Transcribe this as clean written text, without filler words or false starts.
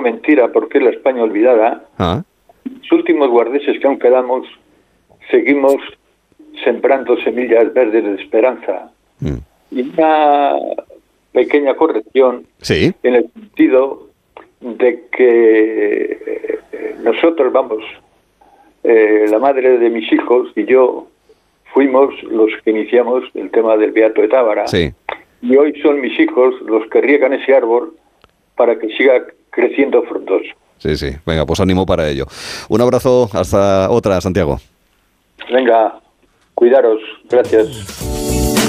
una mentira porque es la España olvidada. Los últimos guardeses que aún quedamos, seguimos sembrando semillas verdes de esperanza. Y una pequeña corrección en el sentido de que nosotros, la madre de mis hijos y yo fuimos los que iniciamos el tema del Beato de Tábara. Y hoy son mis hijos los que riegan ese árbol para que siga creciendo frondoso. Sí. Venga, pues ánimo para ello. Un abrazo, hasta otra, Santiago. Venga, cuidaros. Gracias.